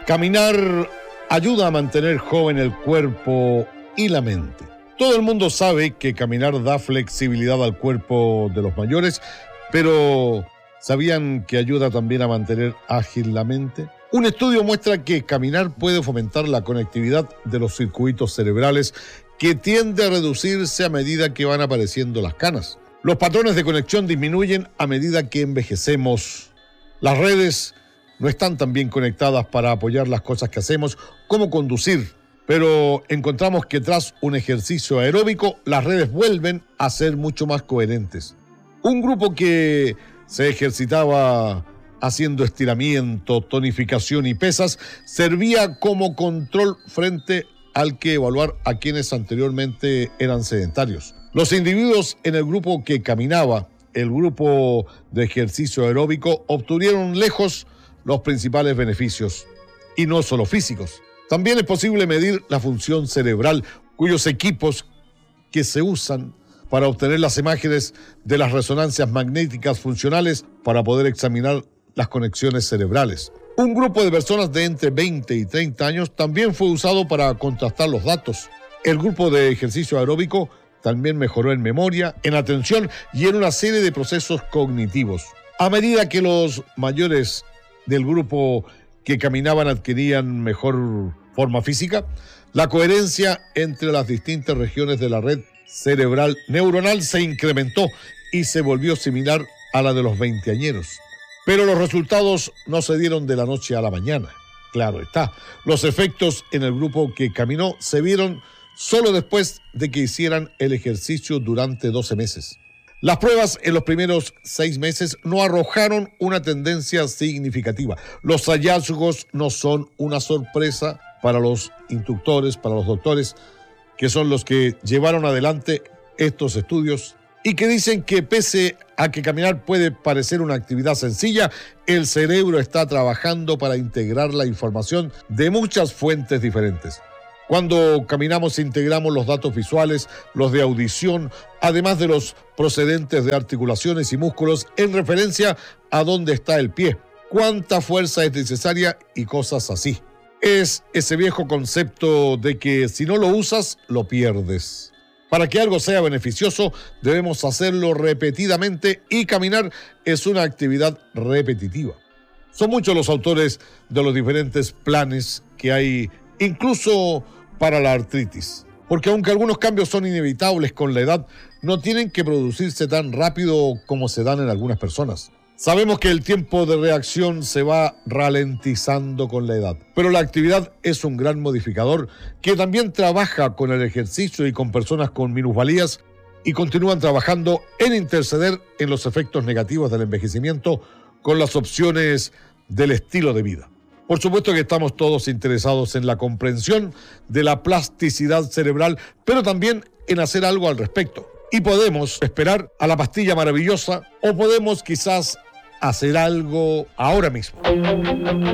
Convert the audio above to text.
Caminar ayuda a mantener joven el cuerpo y la mente. Todo el mundo sabe que caminar da flexibilidad al cuerpo de los mayores, pero ¿sabían que ayuda también a mantener ágil la mente? Un estudio muestra que caminar puede fomentar la conectividad de los circuitos cerebrales, que tiende a reducirse a medida que van apareciendo las canas. Los patrones de conexión disminuyen a medida que envejecemos. Las redes no están tan bien conectadas para apoyar las cosas que hacemos como conducir, pero encontramos que tras un ejercicio aeróbico, las redes vuelven a ser mucho más coherentes. Un grupo que se ejercitaba haciendo estiramiento, tonificación y pesas, servía como control frente al que evaluar a quienes anteriormente eran sedentarios. Los individuos en el grupo que caminaba, el grupo de ejercicio aeróbico, obtuvieron lejos los principales beneficios, y no solo físicos. También es posible medir la función cerebral, cuyos equipos que se usan para obtener las imágenes de las resonancias magnéticas funcionales para poder examinar las conexiones cerebrales. Un grupo de personas de entre 20 y 30 años también fue usado para contrastar los datos. El grupo de ejercicio aeróbico también mejoró en memoria, en atención y en una serie de procesos cognitivos. A medida que los mayores del grupo que caminaban adquirían mejor forma física, la coherencia entre las distintas regiones de la red cerebral neuronal se incrementó y se volvió similar a la de los veinteañeros. Pero los resultados no se dieron de la noche a la mañana. Claro está, los efectos en el grupo que caminó se vieron solo después de que hicieran el ejercicio durante 12 meses. Las pruebas en los primeros 6 meses no arrojaron una tendencia significativa. Los hallazgos no son una sorpresa para los instructores, para los doctores, que son los que llevaron adelante estos estudios y que dicen que pese a que caminar puede parecer una actividad sencilla, el cerebro está trabajando para integrar la información de muchas fuentes diferentes. Cuando caminamos integramos los datos visuales, los de audición, además de los procedentes de articulaciones y músculos en referencia a dónde está el pie, cuánta fuerza es necesaria y cosas así. Es ese viejo concepto de que si no lo usas, lo pierdes. Para que algo sea beneficioso, debemos hacerlo repetidamente y caminar es una actividad repetitiva. Son muchos los autores de los diferentes planes que hay, incluso para la artritis, porque aunque algunos cambios son inevitables con la edad, no tienen que producirse tan rápido como se dan en algunas personas. Sabemos que el tiempo de reacción se va ralentizando con la edad, pero la actividad es un gran modificador que también trabaja con el ejercicio y con personas con minusvalías y continúan trabajando en interceder en los efectos negativos del envejecimiento con las opciones del estilo de vida. Por supuesto que estamos todos interesados en la comprensión de la plasticidad cerebral, pero también en hacer algo al respecto. Y podemos esperar a la pastilla maravillosa o podemos quizás hacer algo ahora mismo.